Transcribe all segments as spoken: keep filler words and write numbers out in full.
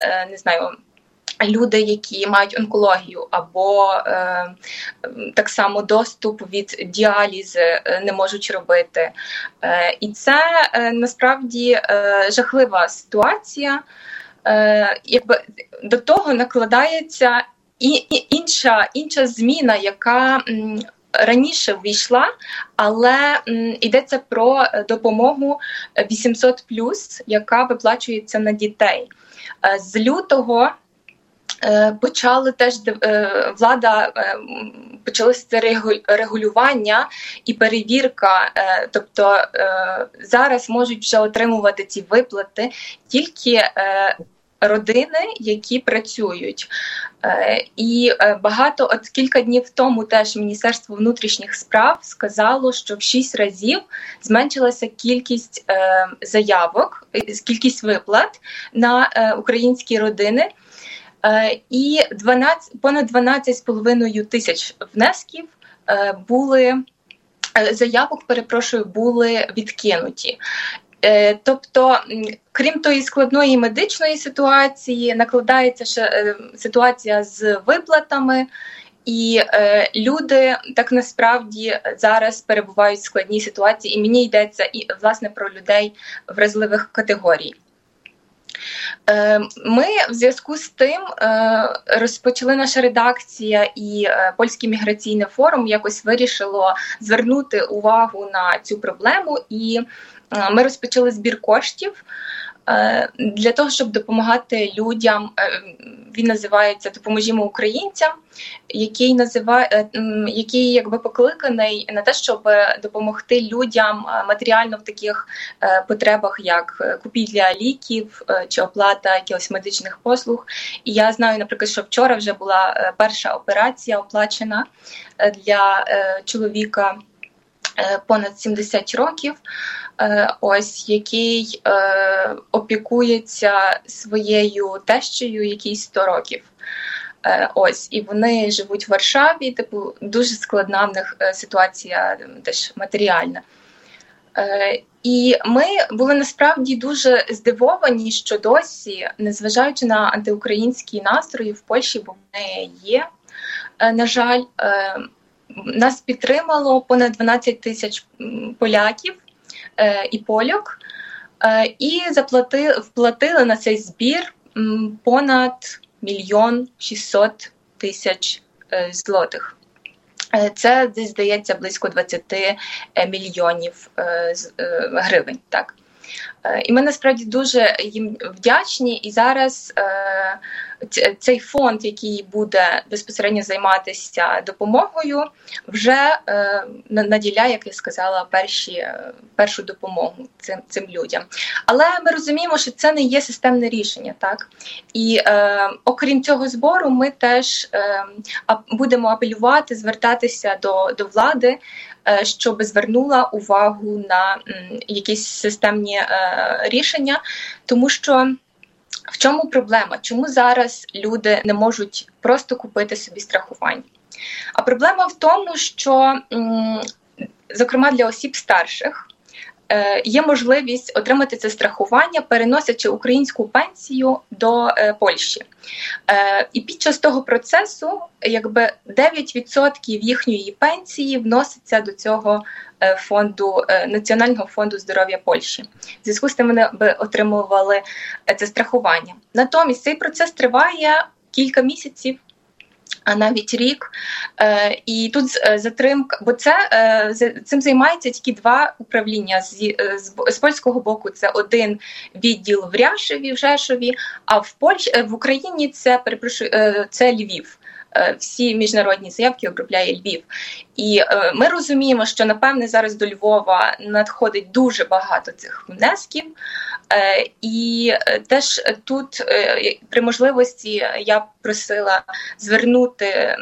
не знаю, люди, які мають онкологію, або е, так само доступ від діалізи не можуть робити. Е, і це е, насправді е, жахлива ситуація. Е, якби до того накладається і, і інша, інша зміна, яка м, раніше ввійшла, але м, йдеться про допомогу вісімсот плюс, яка виплачується на дітей. Е, з лютого почали теж влада почалося це регулювання і перевірка, тобто зараз можуть вже отримувати ці виплати тільки родини, які працюють. І багато, от кілька днів тому теж Міністерство внутрішніх справ сказало, що в шість разів зменшилася кількість заявок, кількість виплат на українські родини. І дванадцять, понад дванадцять з половиною тисяч внесків були, заявок, перепрошую, були відкинуті. Тобто, крім тої складної медичної ситуації, накладається ще ситуація з виплатами, і люди так насправді зараз перебувають в складній ситуації, і мені йдеться і, власне, про людей вразливих категорій. Ми в зв'язку з тим розпочали, наша редакція і Польський міграційний форум якось вирішило звернути увагу на цю проблему, і ми розпочали збір коштів для того, щоб допомагати людям. Він називається «Допоможімо українцям», який називає, який якби покликаний на те, щоб допомогти людям матеріально в таких потребах, як купівля ліків чи оплата якихось медичних послуг. І я знаю, наприклад, що вчора вже була перша операція оплачена для чоловіка понад сімдесят років, ось, який е, опікується своєю тещею, якій сто років. Е, ось, і вони живуть в Варшаві, типу, дуже складна в них ситуація теж матеріальна. Е, і ми були насправді дуже здивовані, що досі, незважаючи на антиукраїнські настрої в Польщі, бо вони є, е, на жаль, е, нас підтримало понад дванадцять тисяч поляків е, і польок, е, і заплатили, вплатили на цей збір м, понад мільйон шістсот тисяч е, злотих. Е, це десь, здається, близько двадцять мільйонів е, е, гривень. Так. Е, і ми насправді дуже їм вдячні, і зараз е, цей фонд, який буде безпосередньо займатися допомогою, вже е, наділяє, як я сказала, перші, першу допомогу цим, цим людям. Але ми розуміємо, що це не є системне рішення, так? І е, окрім цього збору, ми теж е, будемо апелювати, звертатися до, до влади, е, щоб звернула увагу на м, якісь системні е, рішення, тому що в чому проблема? Чому зараз люди не можуть просто купити собі страхування? А проблема в тому, що, зокрема, для осіб старших є можливість отримати це страхування, переносячи українську пенсію до Польщі. І під час того процесу якби дев'ять відсотків їхньої пенсії вноситься до цього фонду, Національного фонду здоров'я Польщі. В зв'язку з тим вони би отримували це страхування. Натомість цей процес триває кілька місяців, а навіть рік. І тут затримка, бо це цим займається тільки два управління. З, з польського боку це один відділ в Ряшеві, в Жешові, а в Польщі, в Україні це, перепрошую, це Львів. Всі міжнародні заявки обробляє Львів. І е, ми розуміємо, що, напевне, зараз до Львова надходить дуже багато цих внесків. Е, і теж тут е, при можливості я просила звернути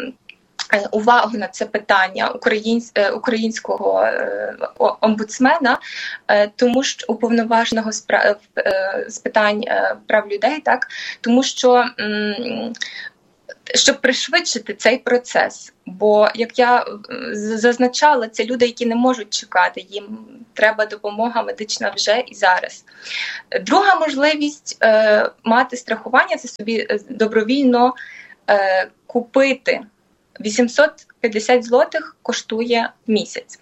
увагу на це питання українсь, українського омбудсмена, тому що уповноваженого з питань прав людей, так, тому що щоб пришвидшити цей процес. Бо, як я зазначала, це люди, які не можуть чекати, їм треба допомога медична вже і зараз. Друга можливість е, мати страхування – це собі добровільно е, купити. вісімсот п'ятдесят злотих коштує місяць.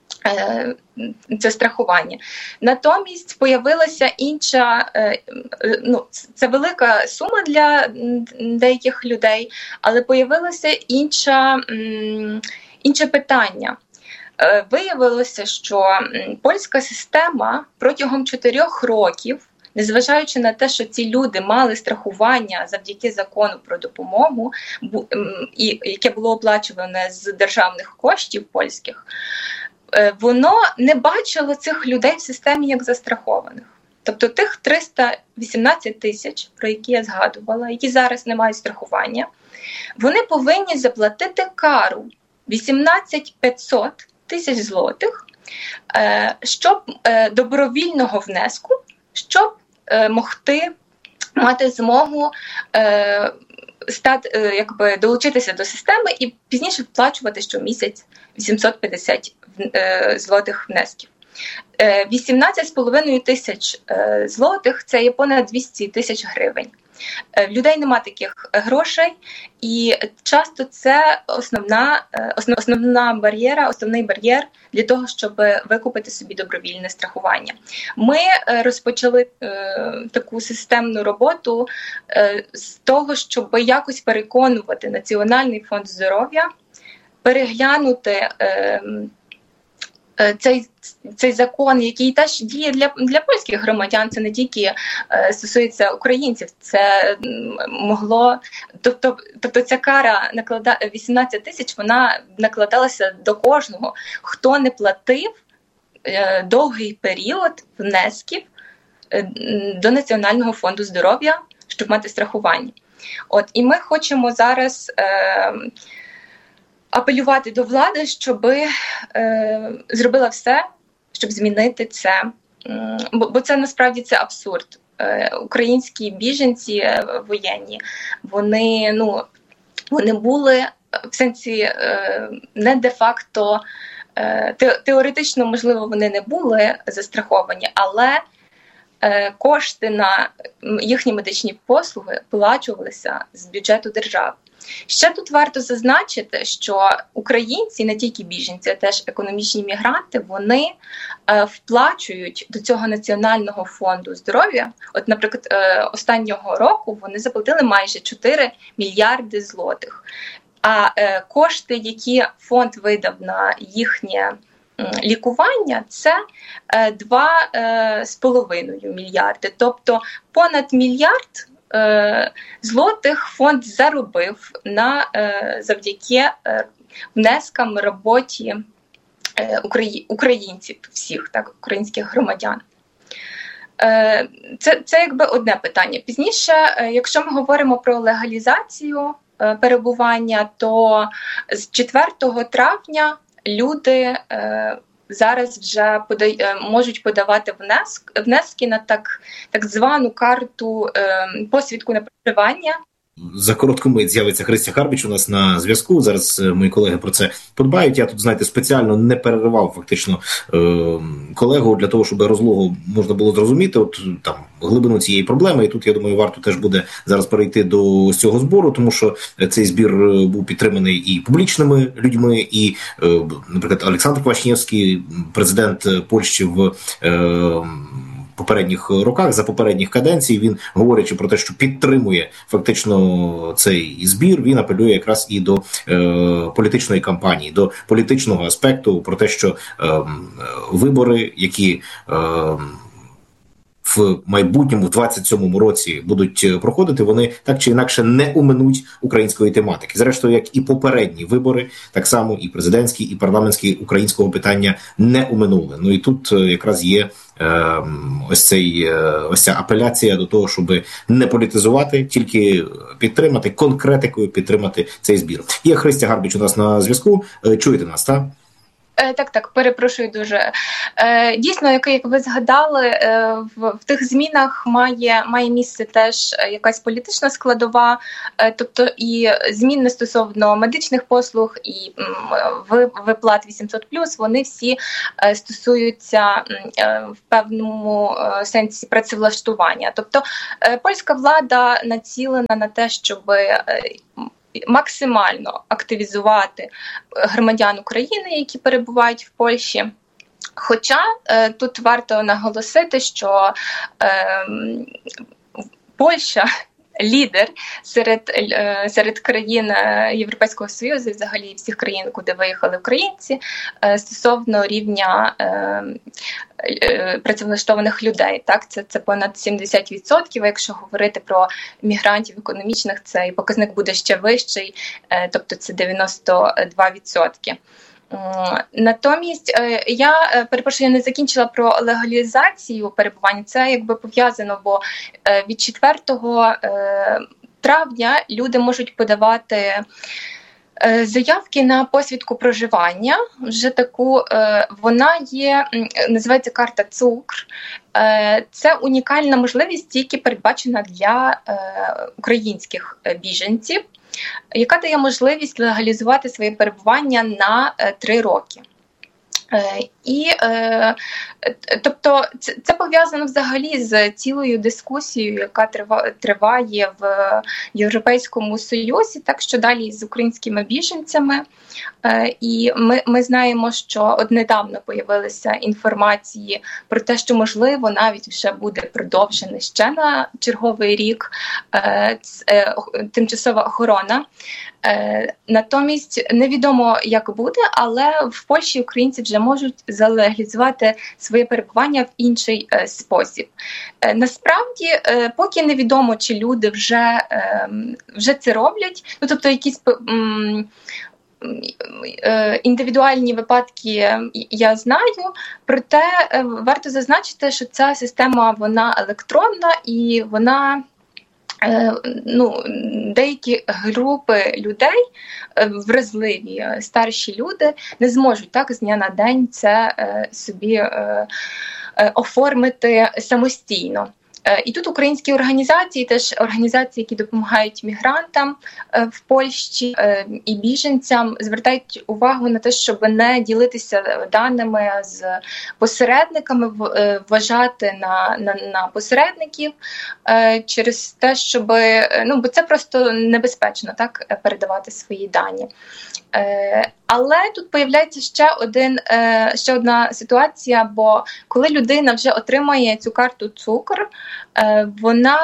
Це страхування. Натомість появилася інша, ну, це велика сума для деяких людей, але появилося інша, інше питання. Виявилося, що польська система протягом чотирьох років, незважаючи на те, що ці люди мали страхування завдяки закону про допомогу, і яке було оплачуване з державних коштів польських, воно не бачило цих людей в системі як застрахованих. Тобто тих триста вісімнадцять тисяч, про які я згадувала, які зараз не мають страхування, вони повинні заплатити кару вісімнадцять тисяч п'ятсот тисяч злотих, щоб добровільного внеску, щоб могти мати змогу стати, якби, долучитися до системи і пізніше вплачувати щомісяць вісімсот п'ятдесят злотих внесків. вісімнадцять з половиною тисяч злотих – це є понад двісті тисяч гривень. В людей нема таких грошей, і часто це основна, основна бар'єра, основний бар'єр для того, щоб викупити собі добровільне страхування. Ми розпочали е, таку системну роботу е, з того, щоб якось переконувати Національний фонд здоров'я, переглянути е, Цей, цей закон, який теж діє для, для польських громадян, це не тільки е, стосується українців, це могло, тобто, тобто ця кара наклада, вісімнадцять тисяч, вона накладалася до кожного, хто не платив е, довгий період внесків е, до Національного фонду здоров'я, щоб мати страхування. От, і ми хочемо зараз Е, апелювати до влади, щоб е, зробила все, щоб змінити це. Бо, бо це насправді це абсурд. Е, українські біженці е, воєнні, вони, ну, вони були в сенсі е, не де-факто, е, те, теоретично, можливо, вони не були застраховані, але е, кошти на їхні медичні послуги оплачувалися з бюджету держави. Ще тут варто зазначити, що українці, не тільки біженці, а теж економічні мігранти, вони е, вплачують до цього Національного фонду здоров'я. От, наприклад, е, останнього року вони заплатили майже чотири мільярди злотих. А е, кошти, які фонд видав на їхнє е, лікування, це е, два з половиною мільярди. Тобто понад мільярд злотих фонд заробив на завдяки внескам роботі українців всіх, так, українських громадян. Це, це якби одне питання. Пізніше, якщо ми говоримо про легалізацію перебування, то з четвертого травня люди зараз вже подай, можуть подавати внеск, внески на так, так звану карту е, посвідку на проживання. За коротку мить з'явиться Христя Гарбіч у нас на зв'язку. Зараз мої колеги про це подбають. Я тут, знаєте, спеціально не переривав фактично е- колегу для того, щоб розлогу можна було зрозуміти от там глибину цієї проблеми. І тут, я думаю, варто теж буде зараз перейти до цього збору, тому що цей збір був підтриманий і публічними людьми, і, е- наприклад, Олександр Квашнєвський, президент Польщі в е- попередніх роках, за попередніх каденцій, він, говорячи про те, що підтримує фактично цей збір, він апелює якраз і до е, політичної кампанії, до політичного аспекту, про те, що е, вибори, які е, в майбутньому, в двадцять сьомому році будуть проходити, вони так чи інакше не оминуть української тематики. Зрештою, як і попередні вибори, так само і президентські, і парламентські українського питання не оминули. Ну і тут якраз є е, ось, цей, ось ця апеляція до того, щоб не політизувати, тільки підтримати, конкретикою підтримати цей збір. Є Христя Гарбіч у нас на зв'язку. Чуєте нас, так? Так, так, перепрошую дуже. Дійсно, як, як ви згадали, в, в тих змінах має, має місце теж якась політична складова, тобто і зміни стосовно медичних послуг, і виплат вісімсот плюс, вони всі стосуються в певному сенсі працевлаштування. Тобто польська влада націлена на те, щоб максимально активізувати громадян України, які перебувають в Польщі. Хоча е, тут варто наголосити, що е, Польща лідер серед, е, серед країн Європейського Союзу, взагалі всіх країн, куди виїхали українці, е, стосовно рівня е, е, працевлаштованих людей. Так, це, це понад сімдесят відсотків, а якщо говорити про мігрантів економічних, цей показник буде ще вищий, е, тобто це дев'яносто два відсотки. Натомість, я, перепрошую, я не закінчила про легалізацію перебування. Це якби пов'язано, бо від четвертого травня люди можуть подавати заявки на посвідку проживання. Вже таку, вона є, називається карта Цукр. Це унікальна можливість, тільки передбачена для українських біженців, яка дає можливість легалізувати своє перебування на три роки. І, тобто, це, це пов'язано взагалі з цілою дискусією, яка триває в Європейському Союзі, так що далі з українськими біженцями. І ми, ми знаємо, що от недавно появилися інформації про те, що, можливо, навіть вже буде продовжений ще на черговий рік тимчасова охорона. Натомість невідомо, як буде, але в Польщі українці вже можуть залегалізувати своє перебування в інший е, спосіб. Е, насправді, е, поки невідомо, чи люди вже, е, вже це роблять, ну, тобто якісь м, е, індивідуальні випадки я знаю, проте е, варто зазначити, що ця система, вона електронна і вона ну, деякі групи людей, вразливі, старші люди, не зможуть так з дня на день це собі оформити самостійно. І тут українські організації, теж організації, які допомагають мігрантам в Польщі і біженцям, звертають увагу на те, щоб не ділитися даними з посередниками, вважати на, на, на посередників через те, щоб, ну, бо це просто небезпечно, так, передавати свої дані. Але тут появляється ще один, ще одна ситуація, бо коли людина вже отримає цю карту Цукр, вона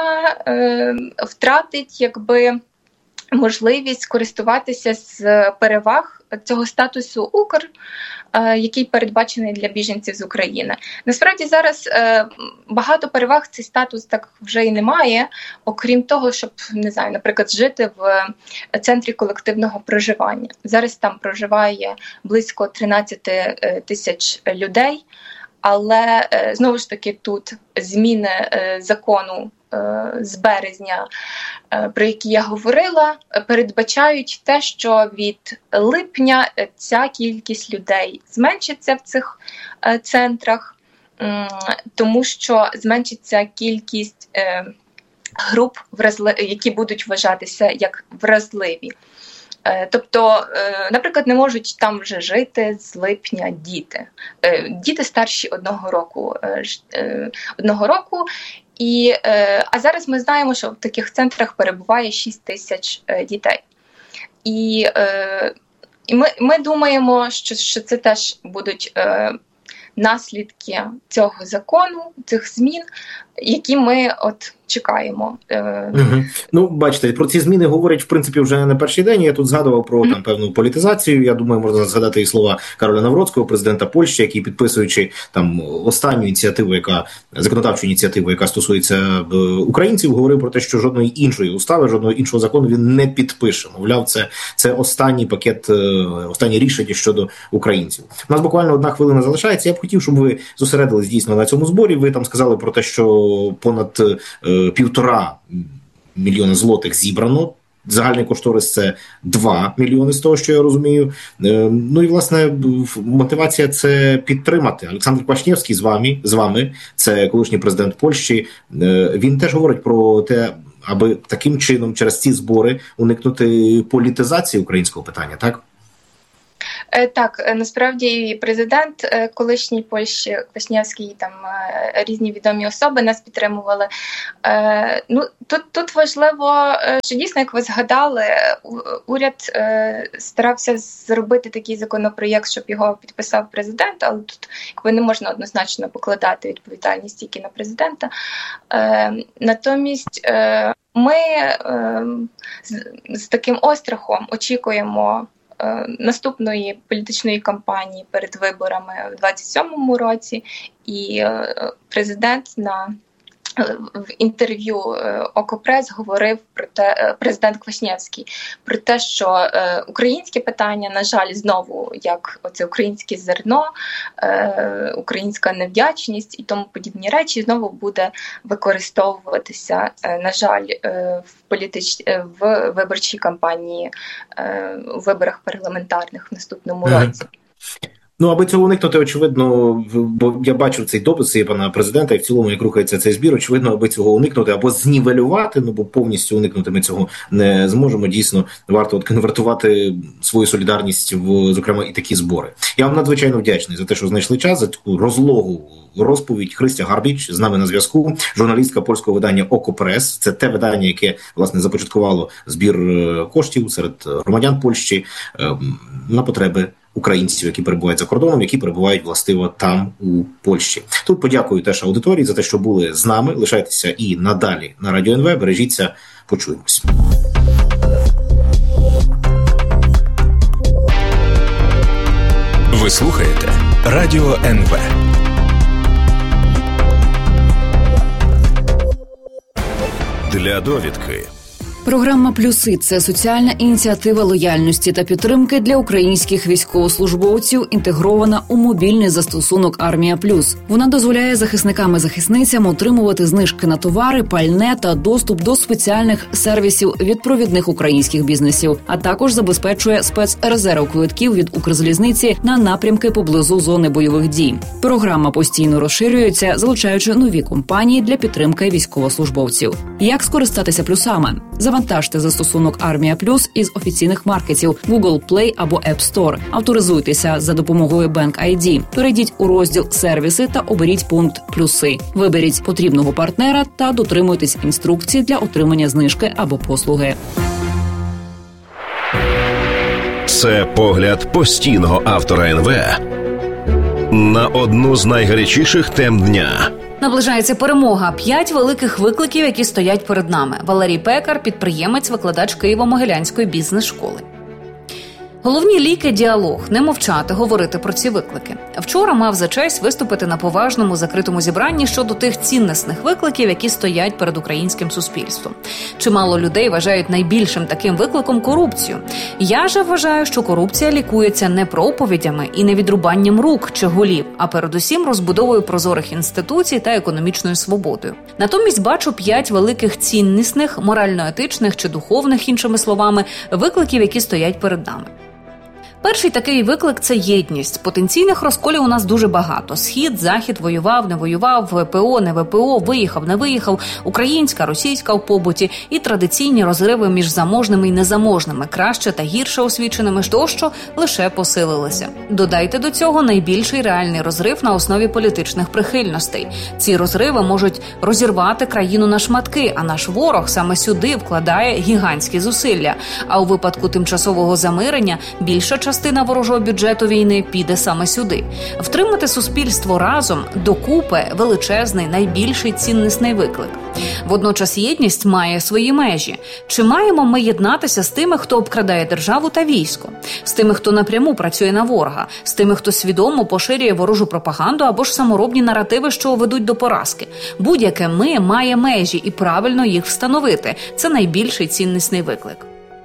втратить якби можливість користуватися з переваг цього статусу Укр, який передбачений для біженців з України. Насправді зараз багато переваг цей статус так вже і немає, окрім того, щоб, не знаю, наприклад, жити в центрі колективного проживання. Зараз там проживає близько тринадцять тисяч людей, але, знову ж таки, тут зміни закону з березня, про які я говорила, передбачають те, що від липня ця кількість людей зменшиться в цих центрах, тому що зменшиться кількість груп, які будуть вважатися як вразливі. Тобто, наприклад, не можуть там вже жити з липня діти. Діти старші одного року. Одного року. І, а зараз ми знаємо, що в таких центрах перебуває шість тисяч дітей. І, і ми, ми думаємо, що, що це теж будуть наслідки цього закону, цих змін, які ми от чекаємо. Угу. Ну, бачите, про ці зміни говорять, в принципі, вже не на перший день. Я тут згадував про там певну політизацію. Я думаю, можна згадати і слова Кароля Навроцького, президента Польщі, який, підписуючи там останню ініціативу, яка законодавчу ініціативу, яка стосується українців, говорив про те, що жодної іншої устави, жодного іншого закону він не підпише. Мовляв, це, це останній пакет, останні рішення щодо українців. У нас буквально одна хвилина залишається. Я б хотів, щоб ви зосередились дійсно на цьому зборі. Ви там сказали про те, що понад півтора мільйона злотих зібрано. загальний кошторис – це два мільйони, з того, що я розумію. Ну і, власне, мотивація – це підтримати. Олександр Квашнєвський з вами, з вами, це колишній президент Польщі, він теж говорить про те, аби таким чином через ці збори уникнути політизації українського питання, так? Так, насправді президент колишній Польщі Квашнєвський, там різні відомі особи нас підтримували. Ну, тут, тут важливо, що дійсно, як ви згадали, уряд старався зробити такий законопроєкт, щоб його підписав президент, але тут якби не можна однозначно покладати відповідальність тільки на президента. Натомість ми з, з таким острахом очікуємо наступної політичної кампанії перед виборами в двадцять сьомому році, і президент на в інтерв'ю Окопрес говорив про те, президент Квашнєвський, про те, що українське питання, на жаль, знову, як оце українське зерно, українська невдячність і тому подібні речі, знову буде використовуватися, на жаль, в політич... в виборчій кампанії, у виборах парламентарних в наступному mm-hmm. році. Ну, аби цього уникнути, очевидно, бо я бачу цей допис пана президента, і в цілому, як рухається цей збір, очевидно, аби цього уникнути або знівелювати, ну, бо повністю уникнути ми цього не зможемо, дійсно, варто от конвертувати свою солідарність в, зокрема, і такі збори. Я вам надзвичайно вдячний за те, що знайшли час, за таку розлогу розповідь. Христя Гарбіч з нами на зв'язку, журналістка польського видання «Окопрес». Це те видання, яке, власне, започаткувало збір коштів серед громадян Польщі на потреби українців, які перебувають за кордоном, які перебувають, властиво, там, у Польщі. Тут подякую теж аудиторії за те, що були з нами. Лишайтеся і надалі на Радіо ен ве. Бережіться. Почуємось. Ви слухаєте Радіо ен ве. Для довідки. Програма «Плюси» – це соціальна ініціатива лояльності та підтримки для українських військовослужбовців, інтегрована у мобільний застосунок «Армія Плюс». Вона дозволяє захисникам і захисницям отримувати знижки на товари, пальне та доступ до спеціальних сервісів від провідних українських бізнесів, а також забезпечує спецрезерв квитків від Укрзалізниці на напрямки поблизу зони бойових дій. Програма постійно розширюється, залучаючи нові компанії для підтримки військовослужбовців. Як скористатися плюсами? Завантажте застосунок «Армія Плюс» із офіційних маркетів Google Play або App Store. Авторизуйтеся за допомогою Bank ай ді. Перейдіть у розділ «Сервіси» та оберіть пункт «Плюси». Виберіть потрібного партнера та дотримуйтесь інструкцій для отримання знижки або послуги. Це погляд постійного автора ен ве на одну з найгарячіших тем дня. Наближається перемога. П'ять великих викликів, які стоять перед нами. Валерій Пекар, підприємець, викладач Києво-Могилянської бізнес-школи. Головні ліки – діалог, не мовчати, говорити про ці виклики. Вчора мав за честь виступити на поважному закритому зібранні щодо тих ціннісних викликів, які стоять перед українським суспільством. Чимало людей вважають найбільшим таким викликом корупцію. Я же вважаю, що корупція лікується не проповідями і не відрубанням рук чи голів, а передусім розбудовою прозорих інституцій та економічною свободою. Натомість бачу п'ять великих ціннісних, морально-етичних чи духовних, іншими словами, викликів, які стоять перед нами. Перший такий виклик – це єдність. Потенційних розколів у нас дуже багато. Схід, Захід, воював, не воював, ВПО, не ВПО, виїхав, не виїхав, українська, російська в побуті і традиційні розриви між заможними і незаможними, краще та гірше освіченими, тощо лише посилилися. Додайте до цього найбільший реальний розрив на основі політичних прихильностей. Ці розриви можуть розірвати країну на шматки, а наш ворог саме сюди вкладає гігантські зусилля. А у випадку тимчасового замирення більша частина Частина ворожого бюджету війни піде саме сюди. Втримати суспільство разом докупи величезний, найбільший ціннісний виклик. Водночас єдність має свої межі. Чи маємо ми єднатися з тими, хто обкрадає державу та військо? З тими, хто напряму працює на ворога? З тими, хто свідомо поширює ворожу пропаганду або ж саморобні наративи, що ведуть до поразки? Будь-яке «ми» має межі і правильно їх встановити. Це найбільший ціннісний виклик.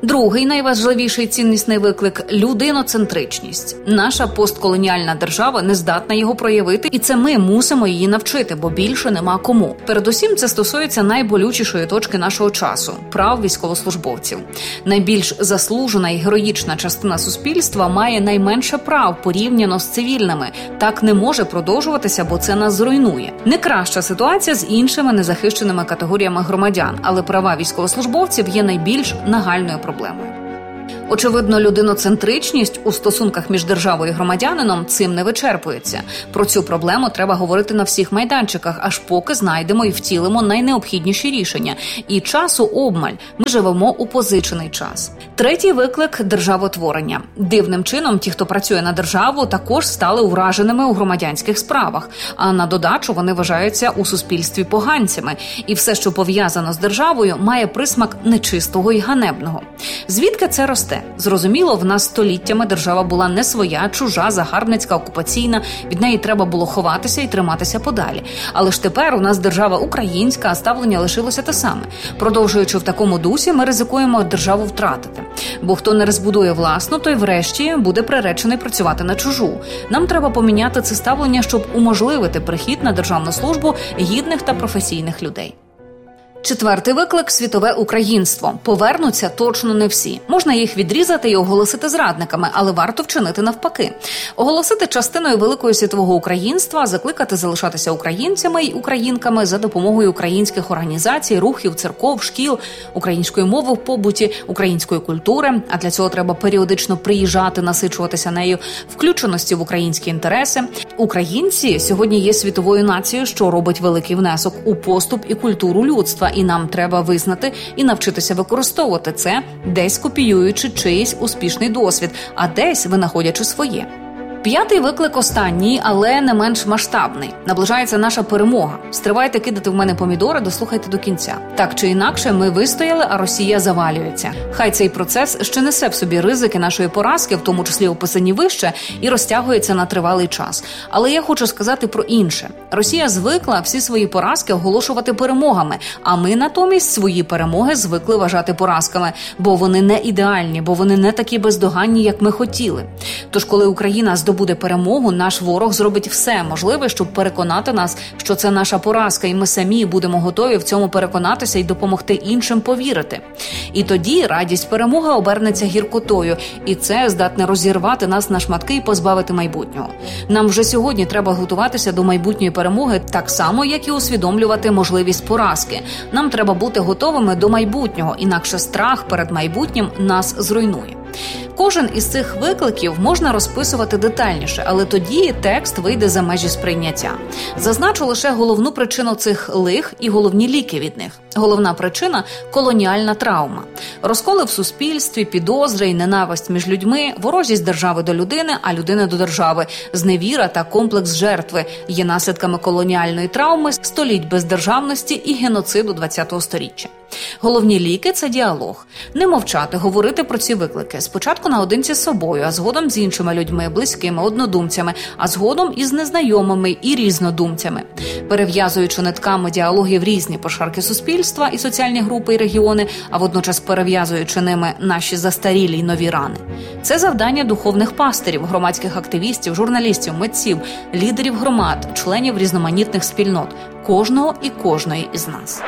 Другий найважливіший ціннісний виклик – людиноцентричність. Наша постколоніальна держава не здатна його проявити, і це ми мусимо її навчити, бо більше нема кому. Передусім, це стосується найболючішої точки нашого часу – прав військовослужбовців. Найбільш заслужена і героїчна частина суспільства має найменше прав порівняно з цивільними. Так не може продовжуватися, бо це нас зруйнує. Не краща ситуація з іншими незахищеними категоріями громадян, але права військовослужбовців є найбільш нагальною проблемою. проблемою. Очевидно, людиноцентричність у стосунках між державою і громадянином цим не вичерпується. Про цю проблему треба говорити на всіх майданчиках, аж поки знайдемо і втілимо найнеобхідніші рішення. І часу обмаль. Ми живемо у позичений час. Третій виклик – державотворення. Дивним чином, ті, хто працює на державу, також стали ураженими у громадянських справах. А на додачу вони вважаються у суспільстві поганцями. І все, що пов'язано з державою, має присмак нечистого і ганебного. Звідки це росте? Зрозуміло, в нас століттями держава була не своя, чужа, загарбницька, окупаційна. Від неї треба було ховатися і триматися подалі. Але ж тепер у нас держава українська, а ставлення лишилося те саме. Продовжуючи в такому дусі, ми ризикуємо державу втратити. Бо хто не розбудує власну, той врешті буде приречений працювати на чужу. Нам треба поміняти це ставлення, щоб уможливити прихід на державну службу гідних та професійних людей. Четвертий виклик – світове українство. Повернуться точно не всі. Можна їх відрізати і оголосити зрадниками, але варто вчинити навпаки. Оголосити частиною великого світового українства, закликати залишатися українцями й українками за допомогою українських організацій, рухів, церков, шкіл, української мови в побуті, української культури. А для цього треба періодично приїжджати, насичуватися нею, включеності в українські інтереси. Українці сьогодні є світовою нацією, що робить великий внесок у поступ і культуру людства. І нам треба визнати і навчитися використовувати це, десь копіюючи чийсь успішний досвід, а десь винаходячи своє. П'ятий виклик останній, але не менш масштабний. Наближається наша перемога. Стривайте кидати в мене помідори, дослухайте до кінця. Так чи інакше, ми вистояли, а Росія завалюється. Хай цей процес ще несе в собі ризики нашої поразки, в тому числі описані вище, і розтягується на тривалий час. Але я хочу сказати про інше. Росія звикла всі свої поразки оголошувати перемогами, а ми натомість свої перемоги звикли вважати поразками, бо вони не ідеальні, бо вони не такі бездоганні, як ми хотіли. Тож, коли Україна здобуде буде перемогу, наш ворог зробить все можливе, щоб переконати нас, що це наша поразка, і ми самі будемо готові в цьому переконатися і допомогти іншим повірити. І тоді радість перемоги обернеться гіркотою, і це здатне розірвати нас на шматки і позбавити майбутнього. Нам вже сьогодні треба готуватися до майбутньої перемоги так само, як і усвідомлювати можливість поразки. Нам треба бути готовими до майбутнього, інакше страх перед майбутнім нас зруйнує. Кожен із цих викликів можна розписувати детальніше, але тоді текст вийде за межі сприйняття. Зазначу лише головну причину цих лих і головні ліки від них. Головна причина – колоніальна травма. Розколи в суспільстві, підозри і ненависть між людьми, ворожість держави до людини, а людини до держави, зневіра та комплекс жертви є наслідками колоніальної травми, століть бездержавності і геноциду ХХ століття. Головні ліки – це діалог. Не мовчати, говорити про ці виклики. Спочатку наодинці з собою, а згодом з іншими людьми, близькими, однодумцями, а згодом із незнайомими і різнодумцями. Перев'язуючи нитками діалогів різні пошарки суспільства і соціальні групи і регіони, а водночас перев'язуючи ними наші застарілі й нові рани. Це завдання духовних пастирів, громадських активістів, журналістів, митців, лідерів громад, членів різноманітних спільнот, кожного і кожної із нас.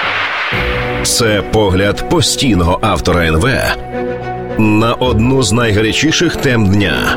Це погляд постійного автора ен ве на одну з найгарячіших тем дня.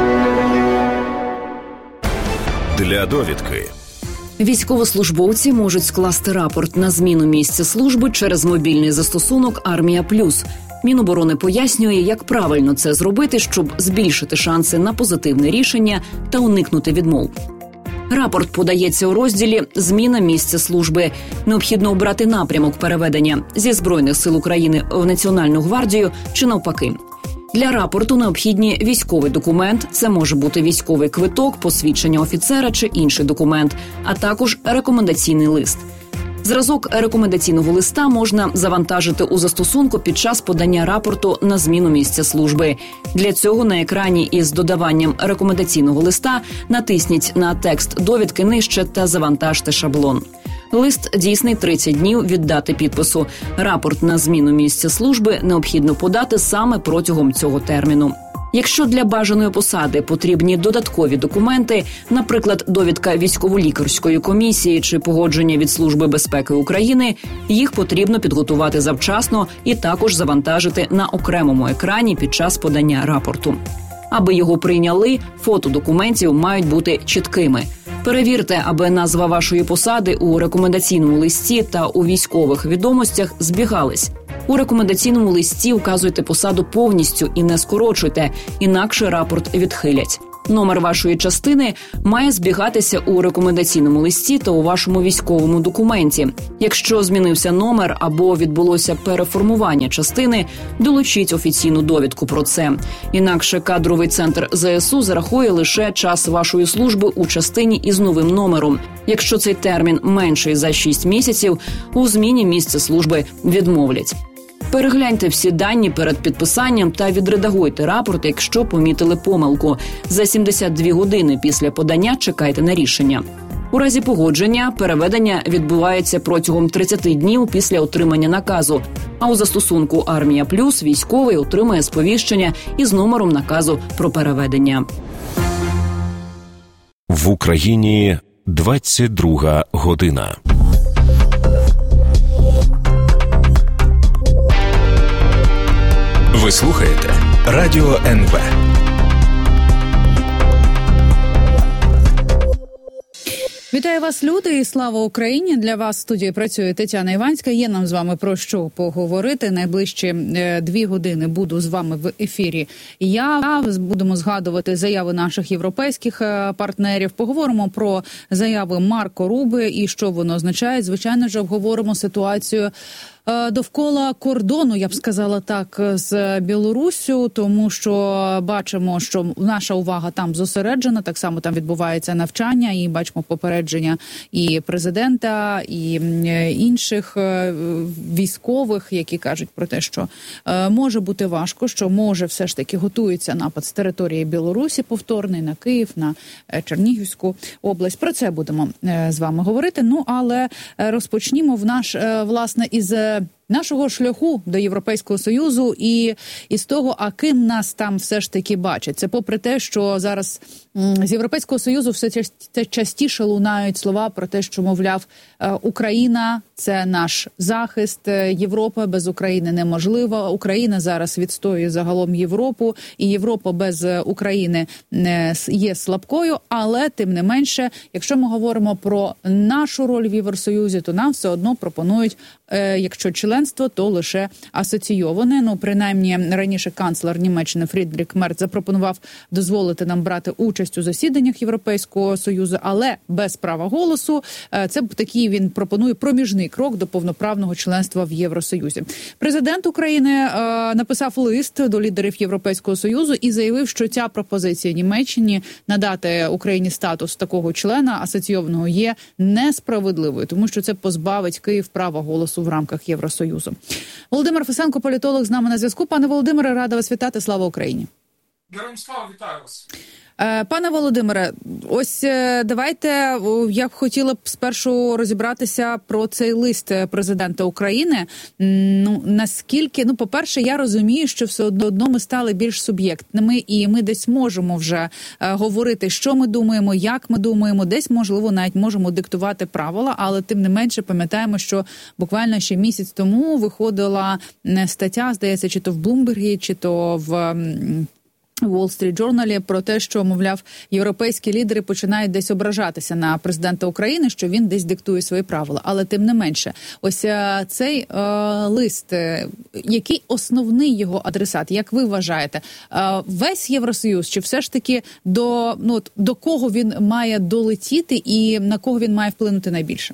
Для довідки. Військовослужбовці можуть скласти рапорт на зміну місця служби через мобільний застосунок «Армія Плюс». Міноборони пояснює, як правильно це зробити, щоб збільшити шанси на позитивне рішення та уникнути відмов. Рапорт подається у розділі «Зміна місця служби». Необхідно обрати напрямок переведення зі Збройних сил України в Національну гвардію чи навпаки. Для рапорту необхідні військовий документ, це може бути військовий квиток, посвідчення офіцера чи інший документ, а також рекомендаційний лист. Зразок рекомендаційного листа можна завантажити у застосунку під час подання рапорту на зміну місця служби. Для цього на екрані із додаванням рекомендаційного листа натисніть на текст довідки нижче та завантажте шаблон. Лист дійсний тридцять днів від дати підпису. Рапорт на зміну місця служби необхідно подати саме протягом цього терміну. Якщо для бажаної посади потрібні додаткові документи, наприклад, довідка військово-лікарської комісії чи погодження від Служби безпеки України, їх потрібно підготувати завчасно і також завантажити на окремому екрані під час подання рапорту. Аби його прийняли, фото документів мають бути чіткими. Перевірте, аби назва вашої посади у рекомендаційному листі та у військових відомостях збігались. У рекомендаційному листі вказуйте посаду повністю і не скорочуйте, інакше рапорт відхилять. Номер вашої частини має збігатися у рекомендаційному листі та у вашому військовому документі. Якщо змінився номер або відбулося переформування частини, долучіть офіційну довідку про це. Інакше кадровий центр ЗСУ зарахує лише час вашої служби у частині із новим номером. Якщо цей термін менший за шість місяців, у зміні місця служби відмовлять. Перегляньте всі дані перед підписанням та відредагуйте рапорт, якщо помітили помилку. За сімдесят дві години після подання чекайте на рішення. У разі погодження переведення відбувається протягом тридцять днів після отримання наказу, а у застосунку «Армія Плюс» військовий отримає сповіщення із номером наказу про переведення. В Україні двадцять друга година. Ви слухаєте Радіо ен ве. Вітаю вас, люди, і слава Україні! Для вас в студії працює Тетяна Іванська. Є нам з вами про що поговорити. Найближчі е, дві години буду з вами в ефірі. Я будемо згадувати заяви наших європейських е, партнерів. Поговоримо про заяви Марко Руби і що воно означає. Звичайно ж, обговоримо ситуацію довкола кордону, я б сказала так, з Білоруссю, тому що бачимо, що наша увага там зосереджена, так само там відбувається навчання, і бачимо попередження і президента, і інших військових, які кажуть про те, що може бути важко, що може все ж таки готується напад з території Білорусі повторний на Київ, на Чернігівську область. Про це будемо з вами говорити. Ну, але розпочнімо в наш, власне, із нашого шляху до Європейського Союзу і із того, а ким нас там все ж таки бачать. Це попри те, що зараз з Європейського Союзу все частіше лунають слова про те, що, мовляв, Україна – це наш захист, Європа без України неможлива, Україна зараз відстоює загалом Європу, і Європа без України є слабкою, але, тим не менше, якщо ми говоримо про нашу роль в Євросоюзі, то нам все одно пропонують, якщо членство, то лише асоційоване. Ну, принаймні, раніше канцлер Німеччини Фрідріх Мерц запропонував дозволити нам брати участь у засіданнях Європейського Союзу, але без права голосу. Це такий, він пропонує проміжний крок до повноправного членства в Євросоюзі. Президент України е, написав лист до лідерів Європейського Союзу і заявив, що ця пропозиція Німеччині надати Україні статус такого члена асоційованого є несправедливою, тому що це позбавить Київ права голосу в рамках Євросоюзу. Володимир Фесенко, політолог, з нами на зв'язку. Пане Володимире, рада вас вітати. Слава Україні! Героям слава, вітаю вас. Пане Володимире, ось давайте, я б хотіла б спершу розібратися про цей лист президента України. Ну, наскільки, ну, по-перше, я розумію, що все одно ми стали більш суб'єктними, і ми десь можемо вже говорити, що ми думаємо, як ми думаємо, десь, можливо, навіть можемо диктувати правила, але тим не менше пам'ятаємо, що буквально ще місяць тому виходила стаття, здається, чи то в Блумбергі, чи то в Wall Street Journal про те, що, мовляв, європейські лідери починають десь ображатися на президента України, що він десь диктує свої правила. Але тим не менше, ось цей е, лист, який основний його адресат, як ви вважаєте, е, весь Євросоюз, чи все ж таки до, ну, до кого він має долетіти і на кого він має вплинути найбільше?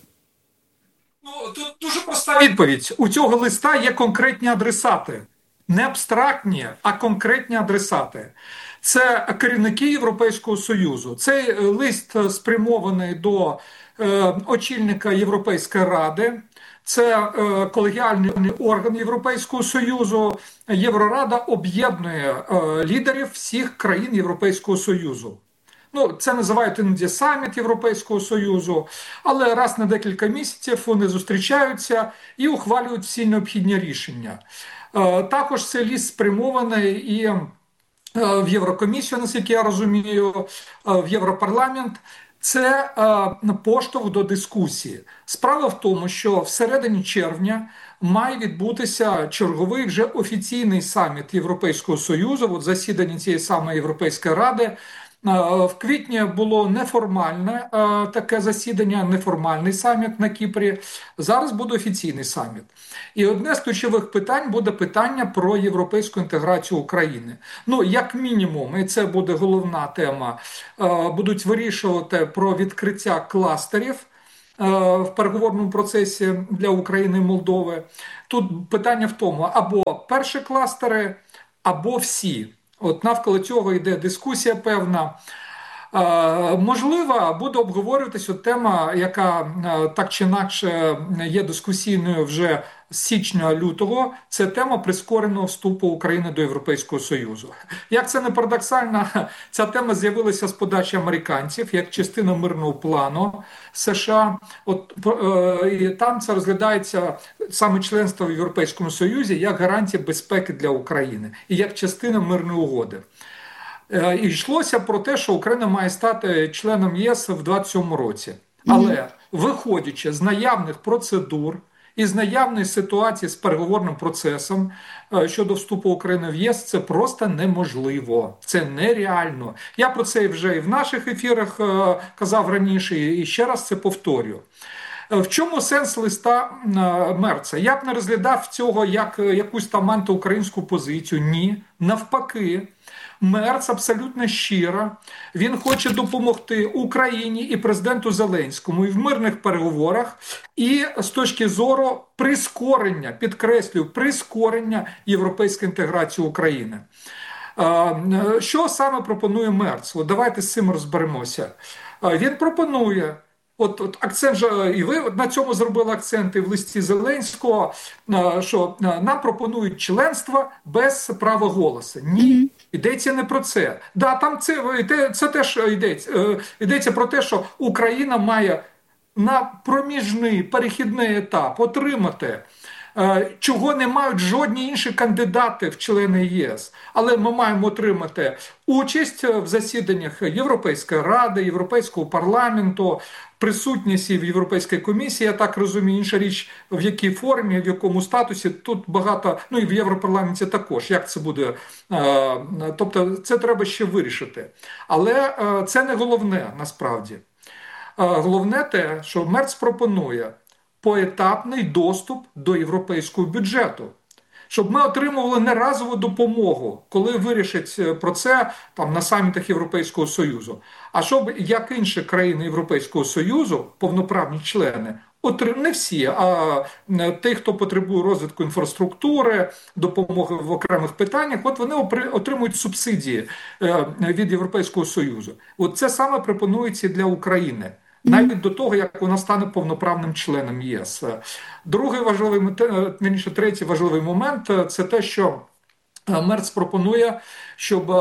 Ну, тут дуже проста відповідь. У цього листа є конкретні адресати. Не абстрактні, а конкретні адресати. Це керівники Європейського Союзу. Цей лист спрямований до е, очільника Європейської Ради. Це е, колегіальний орган Європейського Союзу. Єврорада об'єднує е, лідерів всіх країн Європейського Союзу. Ну, це називають іноді саміт Європейського Союзу, але раз на декілька місяців вони зустрічаються і ухвалюють всі необхідні рішення. Також цей ліст спрямований і в Єврокомісію, наскільки я розумію, в Європарламент. Це е, поштовх до дискусії. Справа в тому, що всередині червня має відбутися черговий вже офіційний саміт Європейського Союзу, от засідання цієї самої Європейської Ради. Е, в квітні було неформальне е, таке засідання, неформальний саміт на Кіпрі. Зараз буде офіційний саміт. І одне з ключових питань буде питання про європейську інтеграцію України. Ну, як мінімум, і це буде головна тема, будуть вирішувати про відкриття кластерів в переговорному процесі для України і Молдови. Тут питання в тому, або перші кластери, або всі. От навколо цього йде дискусія певна. Можливо, буде обговорюватися тема, яка так чи інакше є дискусійною вже з січня-лютого, це тема прискореного вступу України до Європейського Союзу. Як це не парадоксально, ця тема з'явилася з подачі американців, як частина мирного плану США. От, і там це розглядається саме членство в Європейському Союзі як гарантія безпеки для України і як частина мирної угоди. І йшлося про те, що Україна має стати членом ЄС в двадцять сьомому році. Але виходячи з наявних процедур і з наявної ситуації з переговорним процесом щодо вступу України в ЄС, це просто неможливо, це нереально. Я про це вже і в наших ефірах казав раніше, і ще раз це повторю. В чому сенс листа Мерца? Я б не розглядав цього як якусь там антиукраїнську позицію. Ні, навпаки. Мерц абсолютно щиро, він хоче допомогти Україні і президенту Зеленському і в мирних переговорах, і з точки зору прискорення, підкреслюю, прискорення європейської інтеграції України. Що саме пропонує Мерц? От давайте з цим розберемося. Він пропонує, От, от акцент же, і ви на цьому зробили акценти в листі Зеленського, що нам пропонують членство без права голосу. Ні, йдеться не про це. Да, там це, це теж йдеться, йдеться про те, що Україна має на проміжний перехідний етап отримати, чого не мають жодні інші кандидати в члени ЄС. Але ми маємо отримати участь в засіданнях Європейської Ради, Європейського парламенту, присутність в Європейській комісії, я так розумію, інша річ, в якій формі, в якому статусі, тут багато, ну і в Європарламенті також, як це буде, тобто це треба ще вирішити. Але це не головне, насправді. Головне те, що Мерц пропонує поетапний доступ до європейського бюджету. Щоб ми отримували не разову допомогу, коли вирішать про це там, на самітах Європейського Союзу. А щоб, як інші країни Європейського Союзу, повноправні члени, не всі, а ті, хто потребує розвитку інфраструктури, допомоги в окремих питаннях, от вони отримують субсидії від Європейського Союзу. От це саме пропонується для України. Навіть до того, як вона стане повноправним членом ЄС. Другий важливий, вірніше, третій важливий момент – це те, що Мерц пропонує, щоб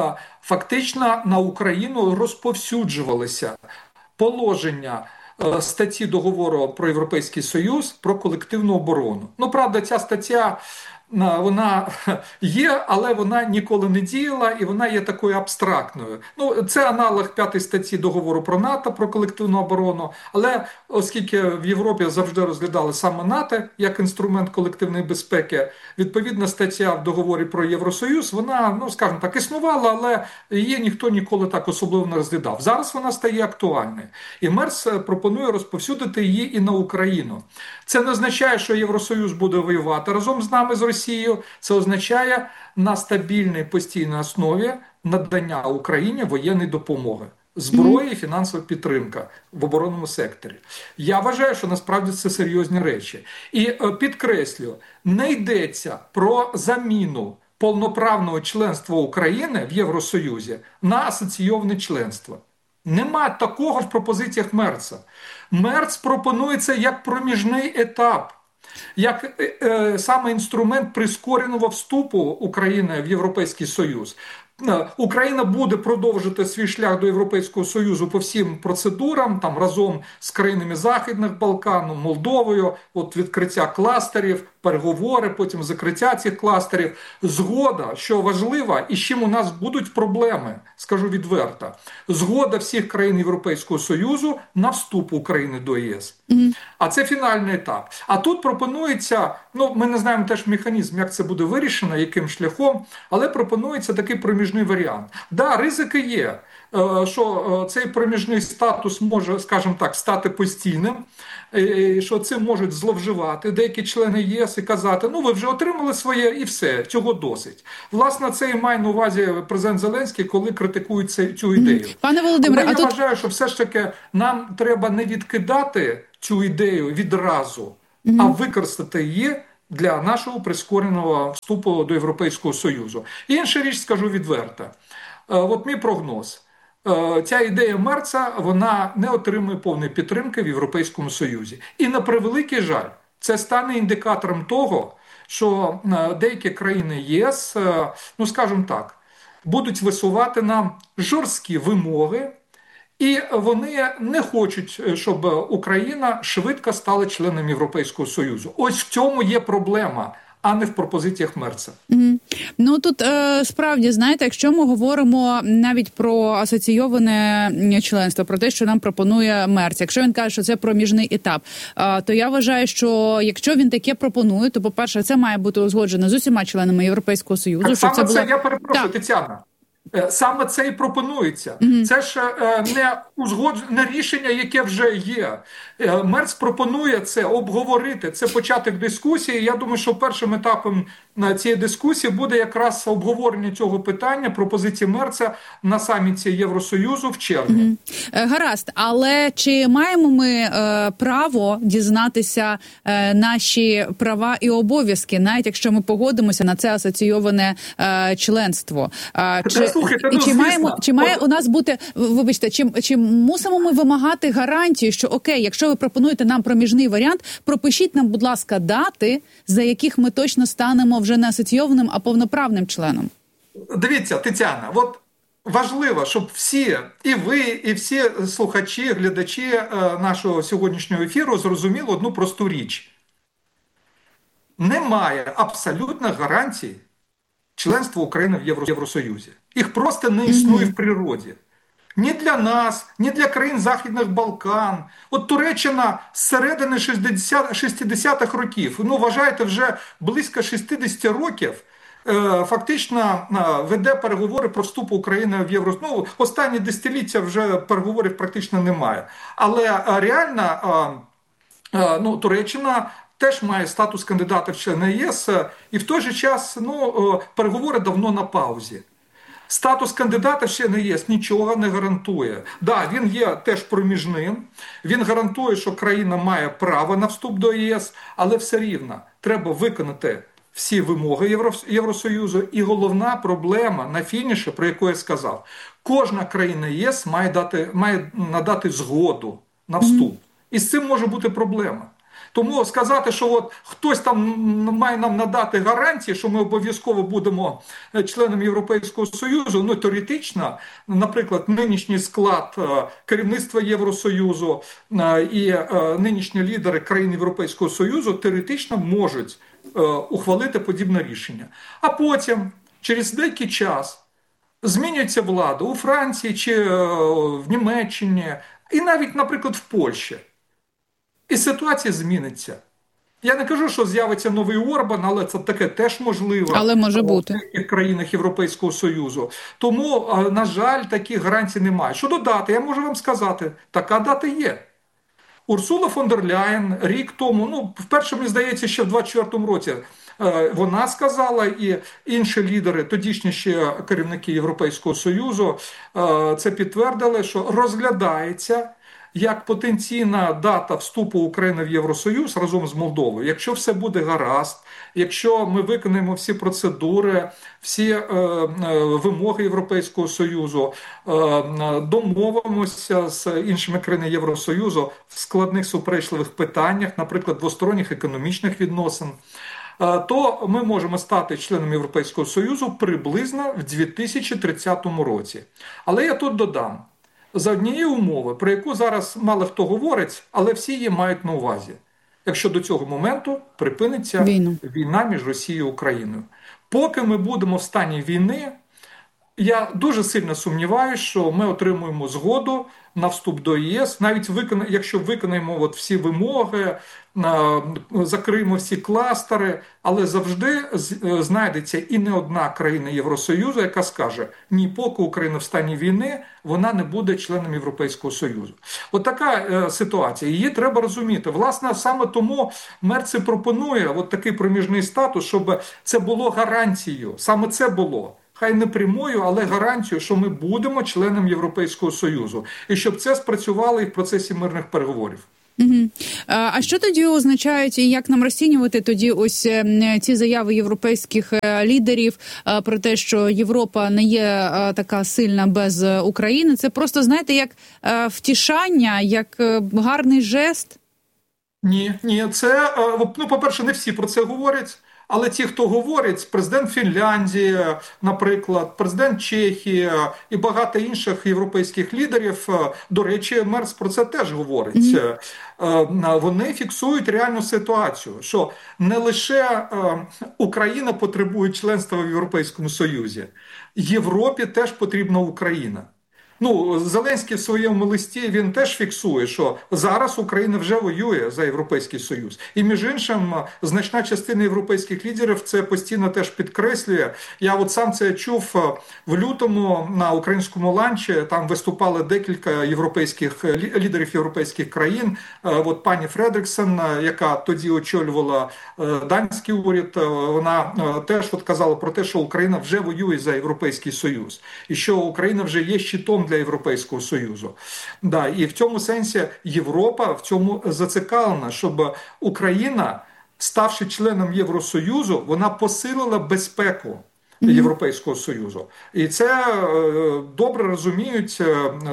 фактично на Україну розповсюджувалися положення статті договору про Європейський Союз про колективну оборону. Ну, правда, ця стаття, вона є, але вона ніколи не діяла, і вона є такою абстрактною. Ну, це аналог п'ятої статті договору про НАТО, про колективну оборону, але оскільки в Європі завжди розглядали саме НАТО як інструмент колективної безпеки, відповідна стаття в договорі про Євросоюз, вона, ну, скажімо так, існувала, але її ніхто ніколи так особливо не розглядав. Зараз вона стає актуальною. І Мерц пропонує розповсюдити її і на Україну. Це не означає, що Євросоюз буде воювати разом з нами, з Росією. Це означає на стабільній постійній основі надання Україні воєнної допомоги, зброї і фінансова підтримка в оборонному секторі. Я вважаю, що насправді це серйозні речі. І підкреслю, не йдеться про заміну повноправного членства України в Євросоюзі на асоційоване членство. Нема такого в пропозиціях Мерца. Мерц пропонується як проміжний етап, як е, саме інструмент прискореного вступу України в Європейський Союз. Україна буде продовжити свій шлях до Європейського Союзу по всім процедурам, там разом з країнами Західних Балкан, Молдовою, от відкриття кластерів, переговори, потім закриття цих кластерів. Згода, що важлива, і з чим у нас будуть проблеми, скажу відверто. Згода всіх країн Європейського Союзу на вступ України до ЄС. Mm-hmm. А це фінальний етап. А тут пропонується, ну ми не знаємо теж механізм, як це буде вирішено, яким шляхом, але пропонується такий проміжний варіант. Да, ризики є, що цей проміжний статус може, скажімо так, стати постійним, що цим можуть зловживати деякі члени ЄС і казати, ну ви вже отримали своє і все, цього досить. Власне, це і має на увазі президент Зеленський, коли критикує цю ідею. Пане Володимире, я а тут... вважаю, що все ж таки нам треба не відкидати цю ідею відразу, mm-hmm. а використати її для нашого прискореного вступу до Європейського Союзу. Інша річ, скажу відверто. От мій прогноз. Ця ідея Мерца, вона не отримує повної підтримки в Європейському Союзі. І на превеликий жаль, це стане індикатором того, що деякі країни ЄС, ну скажімо так, будуть висувати нам жорсткі вимоги, і вони не хочуть, щоб Україна швидко стала членом Європейського Союзу. Ось в цьому є проблема, а не в пропозиціях Мерца. Mm. Ну тут е, справді, знаєте, якщо ми говоримо навіть про асоційоване членство, про те, що нам пропонує Мерц, якщо він каже, що це проміжний етап, е, то я вважаю, що якщо він таке пропонує, то, по-перше, це має бути узгоджено з усіма членами Європейського Союзу. Так, щоб саме це було... це, я перепрошую, так. Тетяна. Саме це і пропонується. Mm-hmm. Це ж не узгоджене рішення, яке вже є. Мерц пропонує це обговорити, це початок дискусії. Я думаю, що першим етапом цієї дискусії буде якраз обговорення цього питання, пропозиції Мерца на саміті Євросоюзу в червні. Mm-hmm. Гаразд, але чи маємо ми е, право дізнатися е, наші права і обов'язки, навіть якщо ми погодимося на це асоційоване е, членство? Е, чи... Слухайте, і ну, чи маємо, чи має От... у нас бути, вибачте, чи, чи мусимо ми вимагати гарантії, що окей, якщо ви пропонуєте нам проміжний варіант, пропишіть нам, будь ласка, дати, за яких ми точно станемо вже не асоційованим, а повноправним членом? Дивіться, Тетяна, от важливо, щоб всі, і ви, і всі слухачі, глядачі нашого сьогоднішнього ефіру зрозуміли одну просту річ. Немає абсолютних гарантій членства України в Євросоюзі. Їх просто не існує mm-hmm. в природі. Ні для нас, ні для країн Західних Балкан. От Туреччина з середини шістдесятих років, ну вважаєте, вже близько шістдесят років, е, фактично е, веде переговори про вступ України в Євросоюз. Ну, останні десятиліття вже переговорів практично немає. Але е, реально е, е, ну, Туреччина теж має статус кандидата в члени ЄС, і в той же час ну, переговори давно на паузі. Статус кандидата в члени ЄС нічого не гарантує. Да, він є теж проміжним, він гарантує, що країна має право на вступ до ЄС, але все рівно треба виконати всі вимоги Євросоюзу. І головна проблема на фініші, про яку я сказав, кожна країна ЄС має, дати, має надати згоду на вступ. І з цим може бути проблема. Тому сказати, що от хтось там має нам надати гарантії, що ми обов'язково будемо членом Європейського Союзу, ну теоретично, наприклад, нинішній склад керівництва Євросоюзу і нинішні лідери країн Європейського Союзу теоретично можуть ухвалити подібне рішення. А потім, через деякий час, змінюється влада у Франції чи в Німеччині, і навіть, наприклад, в Польщі. І ситуація зміниться. Я не кажу, що з'явиться новий Орбан, але це таке теж можливо. Але може бути. В деяких країнах Європейського Союзу. Тому, на жаль, таких гарантій немає. Щодо дати, я можу вам сказати, така дата є. Урсула фон дер Ляєн рік тому, ну, вперше, мені здається, ще в двадцять четвертому році, вона сказала, і інші лідери, тодішні ще керівники Європейського Союзу, це підтвердили, що розглядається як потенційна дата вступу України в Євросоюз разом з Молдовою. Якщо все буде гаразд, якщо ми виконаємо всі процедури, всі е, е, вимоги Європейського Союзу, е, домовимося з іншими країнами Євросоюзу в складних суперечливих питаннях, наприклад, двосторонніх економічних відносин, то ми можемо стати членом Європейського Союзу приблизно в дві тисячі тридцятому році. Але я тут додам, за однієї умови, про яку зараз мало хто говорить, але всі її мають на увазі. Якщо до цього моменту припиниться Війну. війна між Росією і Україною. Поки ми будемо в стані війни, я дуже сильно сумніваюся, що ми отримуємо згоду на вступ до ЄС, навіть викона... якщо виконаємо от всі вимоги, закриємо всі кластери, але завжди знайдеться і не одна країна Євросоюзу, яка скаже, ні, поки Україна в стані війни, вона не буде членом Європейського Союзу. От така е, ситуація, її треба розуміти. Власне, саме тому Мерц і пропонує от такий проміжний статус, щоб це було гарантією, саме це було. Хай не прямою, але гарантію, що ми будемо членом Європейського Союзу. І щоб це спрацювало і в процесі мирних переговорів. Угу. А що тоді означають і як нам розцінювати тоді ось ці заяви європейських лідерів про те, що Європа не є така сильна без України? Це просто, знаєте, як втішання, як гарний жест? Ні, ні, це, ну, по-перше, не всі про це говорять. Але ті, хто говорить, президент Фінляндії, наприклад, президент Чехії і багато інших європейських лідерів, до речі, Мерц про це теж говорить. Mm-hmm. Вони фіксують реальну ситуацію, що не лише Україна потребує членства в Європейському Союзі, Європі теж потрібна Україна. Ну, Зеленський в своєму листі, він теж фіксує, що зараз Україна вже воює за Європейський Союз. І, між іншим, значна частина європейських лідерів це постійно теж підкреслює. Я от сам це чув в лютому на українському ланчі, там виступали декілька європейських лідерів європейських країн. От пані Фредріксен, яка тоді очолювала данський уряд, вона теж от казала про те, що Україна вже воює за Європейський Союз. І що Україна вже є щитом для Європейського Союзу. Да, і в цьому сенсі Європа в цьому зацікавлена, щоб Україна, ставши членом Євросоюзу, вона посилила безпеку Європейського Союзу. І це добре розуміють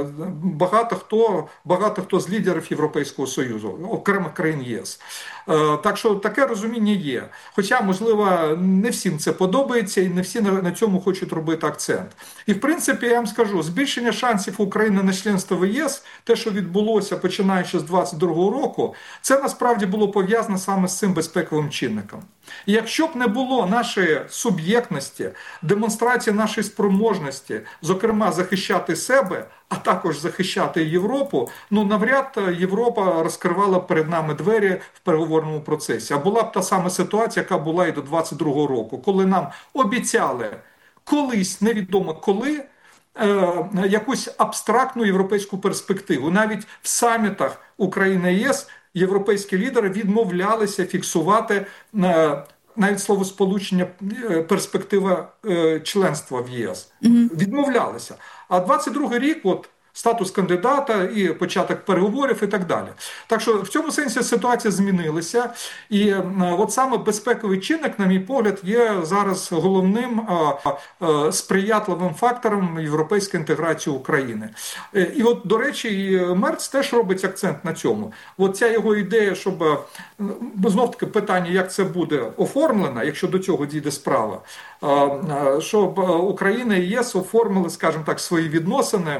багато хто, багато хто з лідерів Європейського Союзу, окремих країн ЄС. Так що таке розуміння є. Хоча, можливо, не всім це подобається і не всі на цьому хочуть робити акцент. І, в принципі, я вам скажу, збільшення шансів України на членство в ЄС, те, що відбулося починаючи з двадцять другого року, це насправді було пов'язано саме з цим безпековим чинником. І якщо б не було нашої суб'єктності, демонстрації нашої спроможності, зокрема, захищати себе, а також захищати Європу, ну, навряд Європа розкривала перед нами двері в переговорному процесі. А була б та сама ситуація, яка була і до двадцять другого року, коли нам обіцяли колись, невідомо коли, е, якусь абстрактну європейську перспективу. Навіть в самітах України і ЄС європейські лідери відмовлялися фіксувати е, навіть словосполучення перспектива е, членства в ЄС. Mm-hmm. Відмовлялися. А двадцять другий рік, от, статус кандидата і початок переговорів і так далі. Так що в цьому сенсі ситуація змінилася. І е, от саме безпековий чинник, на мій погляд, є зараз головним е, е, сприятливим фактором європейської інтеграції України. Е, і от, до речі, і Мерц теж робить акцент на цьому. От ця його ідея, щоб, е, знов-таки питання, як це буде оформлено, якщо до цього дійде справа, е, е, щоб Україна і ЄС оформили, скажімо так, свої відносини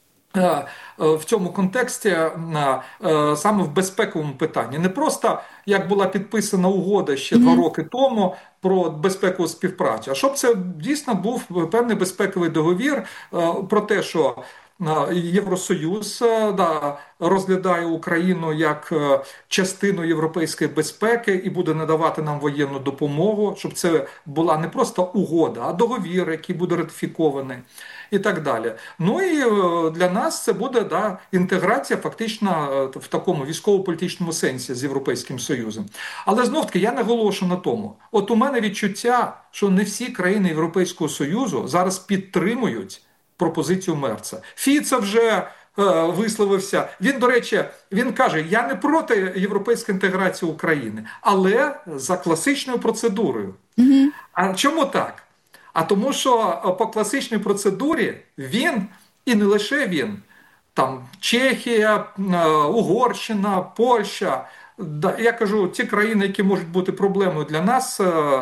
в цьому контексті саме в безпековому питанні. Не просто, як була підписана угода ще mm-hmm. два роки тому про безпекову співпрацю, а щоб це дійсно був певний безпековий договір про те, що Євросоюз да, розглядає Україну як частину європейської безпеки і буде надавати нам воєнну допомогу, щоб це була не просто угода, а договір, який буде ратифікований і так далі. Ну і для нас це буде да, інтеграція фактично в такому військово-політичному сенсі з Європейським Союзом. Але знов-таки я наголошую на тому, от у мене відчуття, що не всі країни Європейського Союзу зараз підтримують пропозицію Мерца. Фіце вже е, висловився. Він, до речі, він каже, я не проти європейської інтеграції України, але за класичною процедурою. Mm-hmm. А чому так? А тому, що по класичній процедурі він, і не лише він, там Чехія, Угорщина, Польща, я кажу, ті країни, які можуть бути проблемою для нас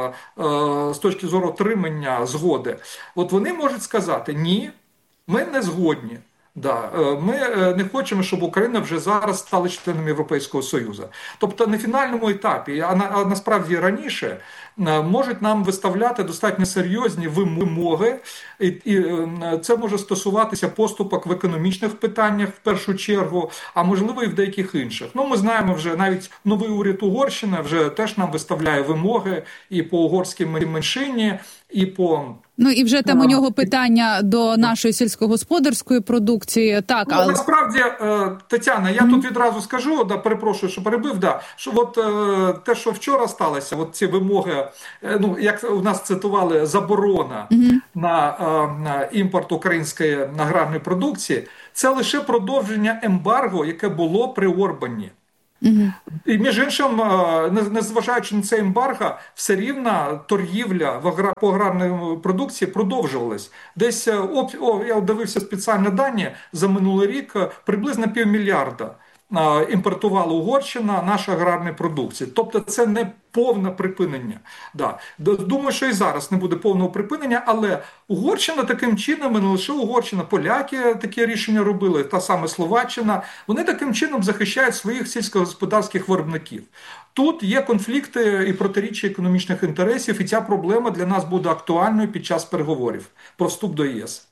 з точки зору отримання згоди, от вони можуть сказати, ні, ми не згодні. Да, ми не хочемо, щоб Україна вже зараз стала членом Європейського Союзу. Тобто на фінальному етапі, а, на, а насправді раніше, можуть нам виставляти достатньо серйозні вимоги, і, і це може стосуватися поступок в економічних питаннях в першу чергу, а можливо і в деяких інших. Ну, ми знаємо вже, навіть новий уряд Угорщини вже теж нам виставляє вимоги і по угорській меншині, і по... Ну і вже там у нього питання до нашої сільськогосподарської продукції. Так, ну, але насправді, Тетяна, я mm-hmm. тут відразу скажу, да, перепрошую, що перебив, да, що от те, що вчора сталося, от ці вимоги, ну як у нас цитували, заборона mm-hmm. на, на імпорт української аграрної продукції, це лише продовження ембарго, яке було при Орбані. Угу. І між іншим, незважаючи на це ембарго, все рівно торгівля в агра... по аграрній продукції продовжувалась. Десь, о, о, я дивився спеціальні дані, за минулий рік приблизно півмільярда імпортувала Угорщина нашої аграрної продукції. Тобто це не повне припинення. Да. Думаю, що і зараз не буде повного припинення, але Угорщина таким чином, і не лише Угорщина, поляки такі рішення робили, та саме Словаччина, вони таким чином захищають своїх сільськогосподарських виробників. Тут є конфлікти і протиріччя економічних інтересів, і ця проблема для нас буде актуальною під час переговорів про вступ до ЄС.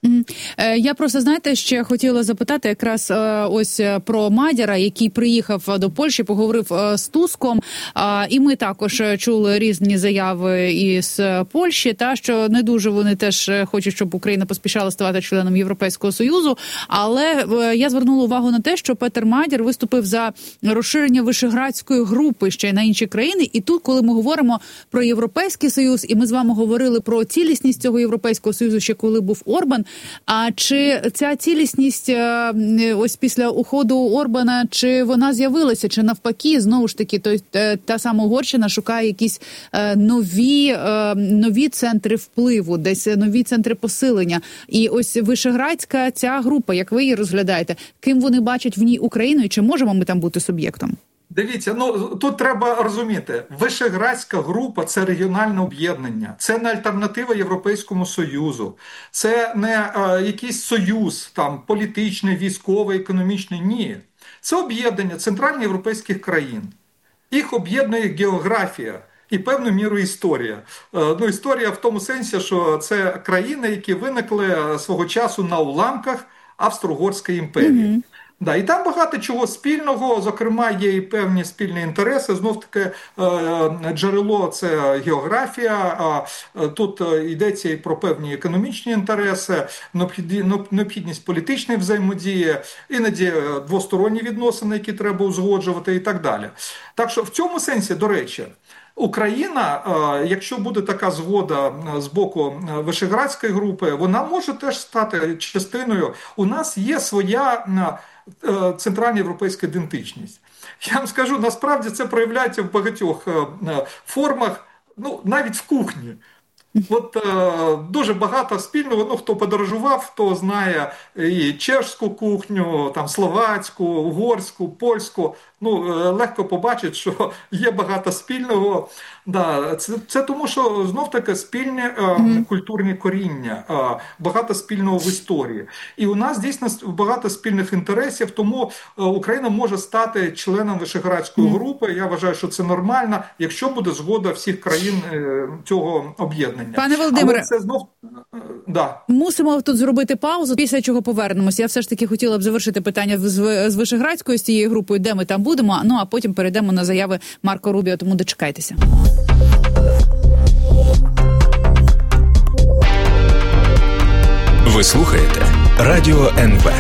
Я просто, знаєте, ще хотіла запитати якраз ось про Мадяра, який приїхав до Польщі, поговорив з Туском, і ми також чули різні заяви із Польщі, та що не дуже вони теж хочуть, щоб Україна поспішала ставати членом Європейського Союзу, але я звернула увагу на те, що Петер Мадяр виступив за розширення Вишеградської групи ще на інші країни. І тут, коли ми говоримо про Європейський Союз, і ми з вами говорили про цілісність цього Європейського Союзу, ще коли був Орбан, а чи ця цілісність ось після уходу Орбана, чи вона з'явилася, чи навпаки, знову ж таки, то, та сама Угорщина шукає якісь нові, нові центри впливу, десь нові центри посилення. І ось Вишеградська ця група, як ви її розглядаєте, ким вони бачать в ній Україну, і чи можемо ми там бути суб'єктом? Дивіться, ну тут треба розуміти, Вишеградська група – це регіональне об'єднання, це не альтернатива Європейському Союзу, це не е, якийсь союз, там, політичний, військовий, економічний, ні. Це об'єднання центральноєвропейських країн. Їх об'єднує географія і певною мірою історія. Е, ну, історія в тому сенсі, що це країни, які виникли свого часу на уламках Австро-Угорської імперії. Mm-hmm. Да, і там багато чого спільного, зокрема, є і певні спільні інтереси. Знов-таки джерело – це географія, тут йдеться і про певні економічні інтереси, необхідність політичної взаємодії, іноді двосторонні відносини, які треба узгоджувати і так далі. Так що в цьому сенсі, до речі, Україна, якщо буде така згода з боку Вишеградської групи, вона може теж стати частиною. У нас є своя центральна європейська ідентичність. Я вам скажу, насправді це проявляється в багатьох формах, ну, навіть в кухні. От е, дуже багато спільного, ну, хто подорожував, хто знає і чешську кухню, там, словацьку, угорську, польську, ну, е, легко побачить, що є багато спільного. Да, це, це тому, що знов-таки спільні е, mm-hmm. культурні коріння, е, багато спільного в історії. І у нас дійсно багато спільних інтересів, тому е, Україна може стати членом Вишеградської mm-hmm. групи. Я вважаю, що це нормально, якщо буде згода всіх країн е, цього об'єднання. Пане Володимире, це знов... да. мусимо тут зробити паузу, після чого повернемося. Я все ж таки хотіла б завершити питання з, з Вишеградською, з цією групою, де ми там будемо, ну а потім перейдемо на заяви Марко Рубіо, тому дочекайтеся. Ви слухаєте Радіо ен ве.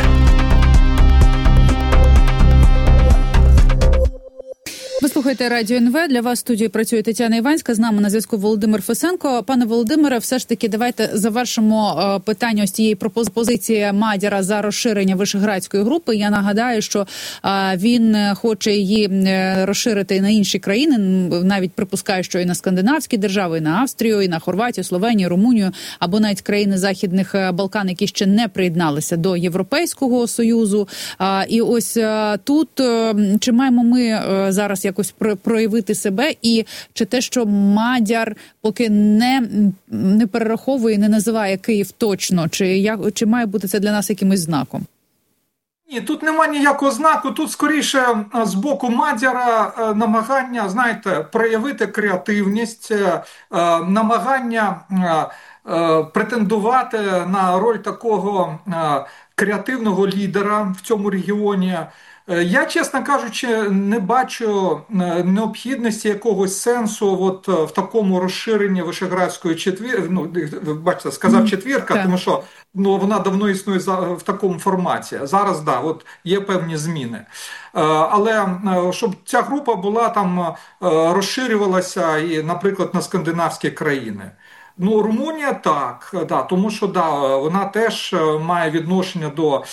Ви слухаєте Радіо ен ве. Для вас в студії працює Тетяна Іванська. З нами на зв'язку Володимир Фесенко. Пане Володимире, все ж таки давайте завершимо питання ось цієї пропозиції Мадяра за розширення Вишеградської групи. Я нагадаю, що він хоче її розширити і на інші країни. Навіть припускаю, що і на скандинавські держави, і на Австрію, і на Хорватію, Словенію, Румунію, або навіть країни Західних Балкан, які ще не приєдналися до Європейського Союзу. І ось тут, чи маємо ми зараз якось якось проявити себе, і чи те, що Мадяр поки не, не перераховує, не називає Київ точно, чи, як, чи має бути це для нас якимось знаком? Ні, тут немає ніякого знаку, тут скоріше з боку Мадяра намагання, знаєте, проявити креативність, намагання претендувати на роль такого креативного лідера в цьому регіоні. Я, чесно кажучи, не бачу необхідності якогось сенсу от в такому розширенні Вишеградської четвірки. Ну, ви бачите, сказав четвірка, тому що ну, вона давно існує в такому форматі. Зараз, да, от є певні зміни. Але щоб ця група була там, розширювалася і, наприклад, на скандинавські країни. Ну, Румунія так, да, тому що да, вона теж має відношення до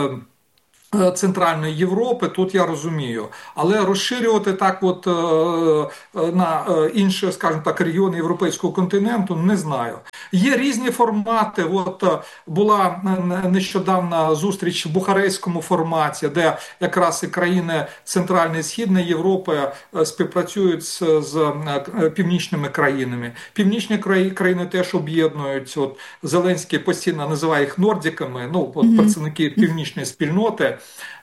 Центральної Європи, тут я розумію. Але розширювати так от на інші, скажімо так, регіони європейського континенту не знаю. Є різні формати. От була нещодавна зустріч в Бухарестському форматі, де якраз і країни Центральної і Східної Європи співпрацюють з, з північними країнами. Північні країни теж об'єднують. От Зеленський постійно називає їх нордиками, ну, от представники північної спільноти.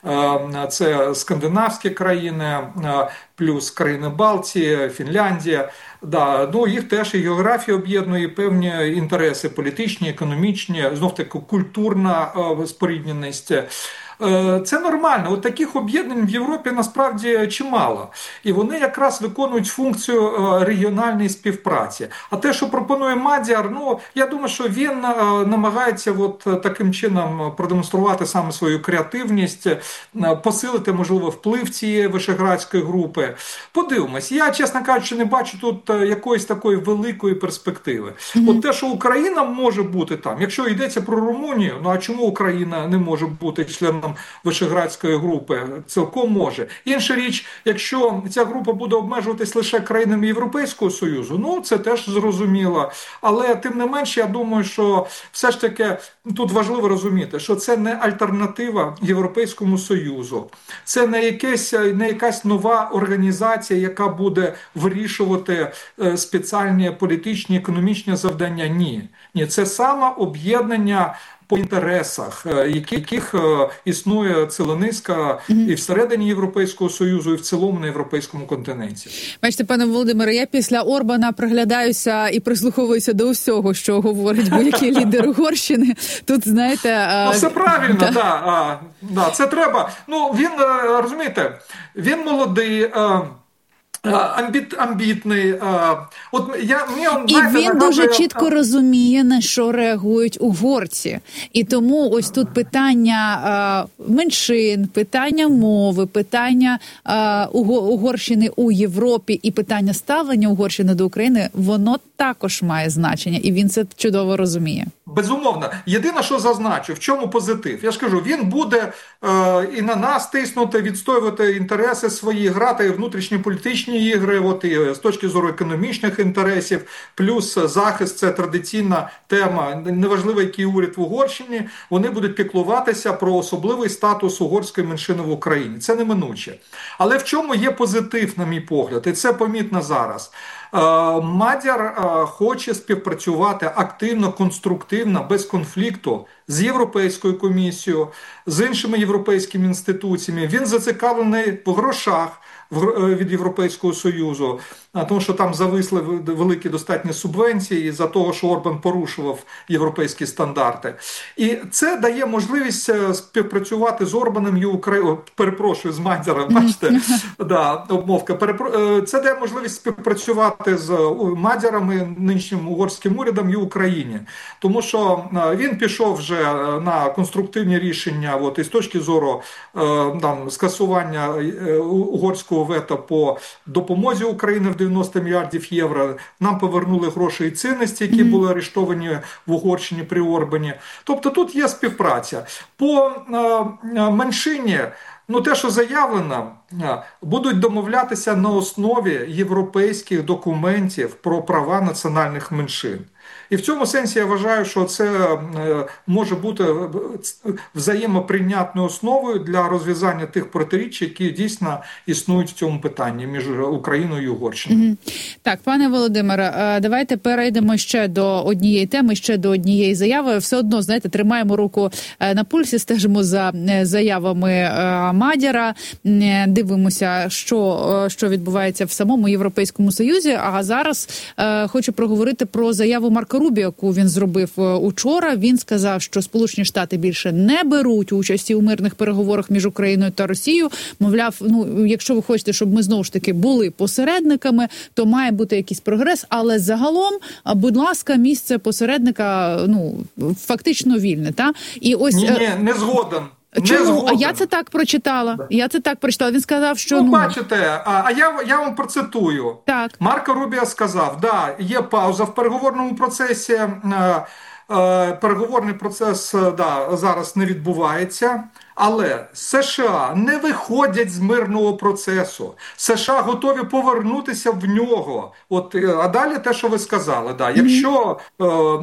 Це скандинавські країни, плюс країни Балтії, Фінляндія. Да, ну, їх теж і географія об'єднує, певні інтереси політичні, економічні, знов-таки культурна спорідненість. Це нормально. От таких об'єднань в Європі насправді чимало. І вони якраз виконують функцію регіональної співпраці. А те, що пропонує Мадяр, ну, я думаю, що він намагається от таким чином продемонструвати саме свою креативність, посилити, можливо, вплив цієї Вишеградської групи. Подивимось. Я, чесно кажучи, не бачу тут якоїсь такої великої перспективи. Mm-hmm. От те, що Україна може бути там, якщо йдеться про Румунію, ну а чому Україна не може бути членом Вишеградської групи? Цілком може. Інша річ, якщо ця група буде обмежуватись лише країнами Європейського Союзу, ну це теж зрозуміло. Але тим не менш, я думаю, що все ж таки тут важливо розуміти, що це не альтернатива Європейському Союзу. Це не, якесь, не якась нова організація, яка буде вирішувати спеціальні політичні, економічні завдання. Ні. Ні, це саме об'єднання по інтересах, яких існує ціла низка і всередині Європейського Союзу, і в цілому на європейському континенті. Бачите, пане Володимире, я після Орбана приглядаюся і прислуховуюся до усього, що говорить будь-який лідер Угорщини. Тут, знаєте... Ну, все правильно, так. Да, а, да, це треба. Ну, він, розумієте, він молодий, Амбіт, амбітний. От я, мені, і знаєте, він нагадує... дуже чітко розуміє, на що реагують угорці. І тому ось тут питання меншин, питання мови, питання Угорщини у Європі і питання ставлення Угорщини до України, воно також має значення. І він це чудово розуміє. Безумовно. Єдине, що зазначу, в чому позитив? Я ж кажу, він буде е, і на нас тиснути, відстоювати інтереси свої, грати внутрішньополітичні ігри, от і з точки зору економічних інтересів, плюс захист – це традиційна тема. Неважливо, який уряд в Угорщині, вони будуть піклуватися про особливий статус угорської меншини в Україні. Це неминуче. Але в чому є позитив, на мій погляд, і це помітно зараз. Мадяр хоче співпрацювати активно, конструктивно, без конфлікту з Європейською комісією, з іншими європейськими інституціями. Він зацікавлений в грошах від Європейського Союзу, тому що там зависли великі достатні субвенції за того, що Орбан порушував європейські стандарти. І це дає можливість співпрацювати з Орбаном і Україною. Перепрошую, з Мадяром, бачите, да, обмовка. Перепро... Це дає можливість співпрацювати з Мадяром і нинішнім угорським урядом і Україні. Тому що він пішов вже на конструктивні рішення, от, і з точки зору там, скасування угорського вето по допомозі Україні в дев'яносто мільярдів євро. Нам повернули гроші і цінності, які mm-hmm. були арештовані в Угорщині при Орбані. Тобто тут є співпраця. По е, меншині, ну те, що заявлено, будуть домовлятися на основі європейських документів про права національних меншин. І в цьому сенсі я вважаю, що це може бути взаємоприйнятною основою для розв'язання тих протиріч, які дійсно існують в цьому питанні між Україною і Угорщиною. Так, пане Володимире, давайте перейдемо ще до однієї теми, ще до однієї заяви. Все одно, знаєте, тримаємо руку на пульсі, стежимо за заявами Мадяра, дивимося, що, що відбувається в самому Європейському Союзі. А зараз е, хочу проговорити про заяву Марко Рубіо, яку він зробив учора. Він сказав, що Сполучені Штати більше не беруть участі у мирних переговорах між Україною та Росією. Мовляв, ну, якщо ви хочете, щоб ми знову ж таки були посередниками, то має бути якийсь прогрес, але загалом, будь ласка, місце посередника, ну, фактично вільне, та? І ось Ні, ні, не згоден. Чому? А я це так прочитала. Да. Я це так прочитала. Він сказав, що ну, ну... бачите, а, а я я вам процитую. Так. Марко Рубіо сказав: да, є пауза в переговорному процесі. Е, е, переговорний процес да, зараз не відбувається. Але США не виходять з мирного процесу. США готові повернутися в нього. От, а далі те, що ви сказали, да, якщо е,